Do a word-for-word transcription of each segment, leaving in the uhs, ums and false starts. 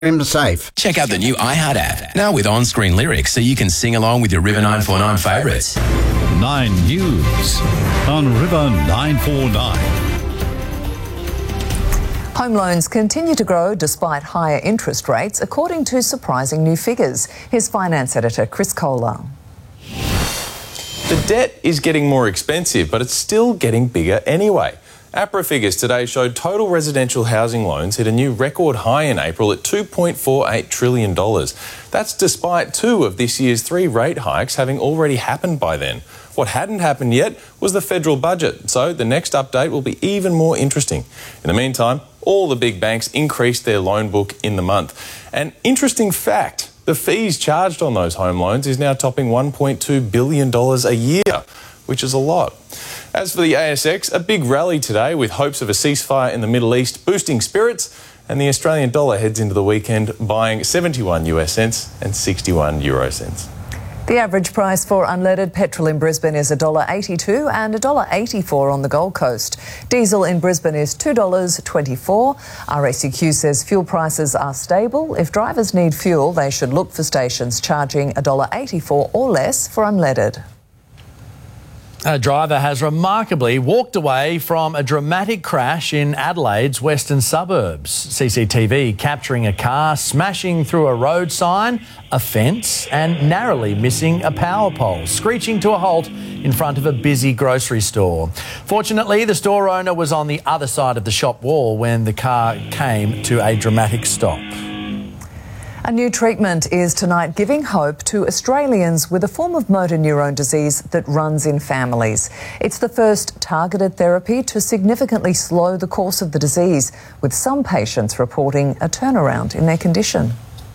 him safe. Check out the new iHeart app, now with on-screen lyrics, so you can sing along with your River nine four nine favourites. Nine News on River nine four nine. Home loans continue to grow despite higher interest rates, according to surprising new figures. Here's finance editor Chris Kohler. The debt is getting more expensive, but it's still getting bigger anyway. APRA figures today showed total residential housing loans hit a new record high in April at two point four eight trillion dollars. That's despite two of this year's three rate hikes having already happened by then. What hadn't happened yet was the federal budget, so the next update will be even more interesting. In the meantime, all the big banks increased their loan book in the month. An interesting fact, the fees charged on those home loans is now topping one point two billion dollars a year, which is a lot. As for the A S X, a big rally today with hopes of a ceasefire in the Middle East boosting spirits, and the Australian dollar heads into the weekend buying seventy-one US cents and sixty-one euro cents. The average price for unleaded petrol in Brisbane is one dollar eighty-two and one dollar eighty-four on the Gold Coast. Diesel in Brisbane is two dollars twenty-four. R A C Q says fuel prices are stable. If drivers need fuel, they should look for stations charging one dollar eighty-four or less for unleaded. A driver has remarkably walked away from a dramatic crash in Adelaide's western suburbs. C C T V capturing a car smashing through a road sign, a fence and narrowly missing a power pole, screeching to a halt in front of a busy grocery store. Fortunately, the store owner was on the other side of the shop wall when the car came to a dramatic stop. A new treatment is tonight giving hope to Australians with a form of motor neurone disease that runs in families. It's the first targeted therapy to significantly slow the course of the disease, with some patients reporting a turnaround in their condition.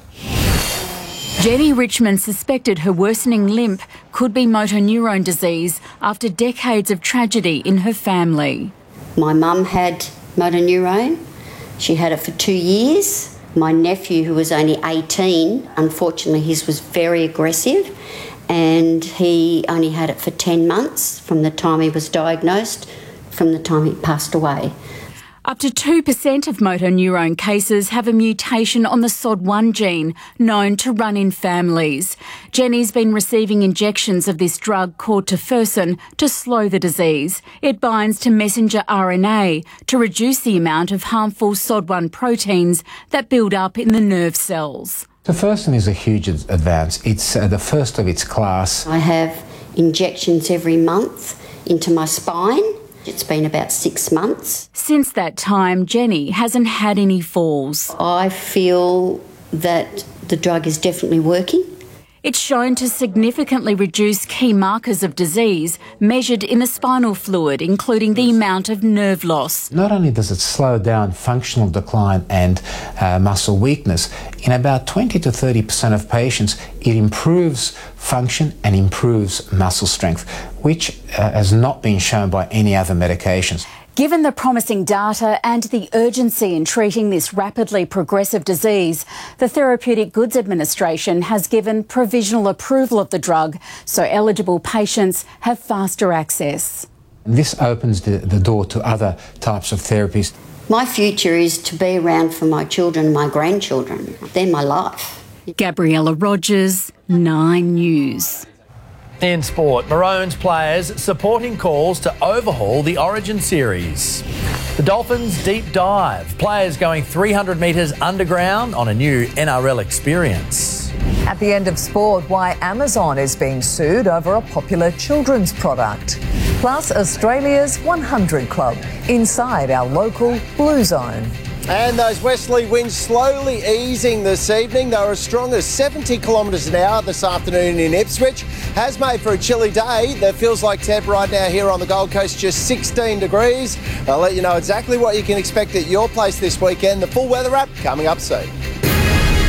Jenny Richmond suspected her worsening limp could be motor neurone disease after decades of tragedy in her family. My mum had motor neurone. She had it for two years. My nephew, who was only eighteen, unfortunately his was very aggressive, and he only had it for ten months from the time he was diagnosed, from the time he passed away. Up to two percent of motor neurone cases have a mutation on the S O D one gene, known to run in families. Jenny's been receiving injections of this drug called tofersen to slow the disease. It binds to messenger R N A to reduce the amount of harmful S O D one proteins that build up in the nerve cells. Tofersen is a huge advance. It's uh, the first of its class. I have injections every month into my spine. It's been about six months. Since that time, Jenny hasn't had any falls. I feel that the drug is definitely working. It's shown to significantly reduce key markers of disease measured in the spinal fluid, including the amount of nerve loss. Not only does it slow down functional decline and uh, muscle weakness, in about twenty to thirty percent of patients, it improves function and improves muscle strength, which uh, has not been shown by any other medications. Given the promising data and the urgency in treating this rapidly progressive disease, the Therapeutic Goods Administration has given provisional approval of the drug, so eligible patients have faster access. This opens the, the door to other types of therapies. My future is to be around for my children and my grandchildren. They're my life. Gabriella Rogers, Nine News. In sport, Maroons players supporting calls to overhaul the Origin series. The Dolphins deep dive, players going three hundred metres underground on a new N R L experience. At the end of sport, why Amazon is being sued over a popular children's product. Plus, Australia's one hundred Club, inside our local Blue Zone. And those westerly winds slowly easing this evening. They were as strong as seventy kilometres an hour this afternoon in Ipswich. Has made for a chilly day. That feels like temp right now here on the Gold Coast, just sixteen degrees. I'll let you know exactly what you can expect at your place this weekend. The full weather app coming up soon.